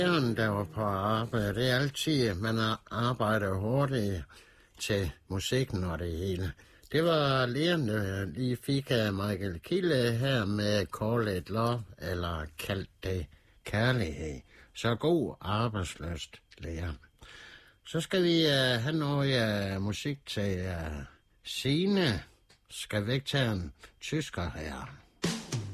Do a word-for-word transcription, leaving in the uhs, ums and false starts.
Læreren, der var på arbejde, det er altid, man arbejder hurtigt til musikken og det hele. Det var læreren, der lige fik af Michael Kilde her med Call It Love, eller kaldt det kærlighed. Så god arbejdsløst lærer. Så skal vi uh, have noget uh, musik til uh, Signe. Skal væk tage en tysker her.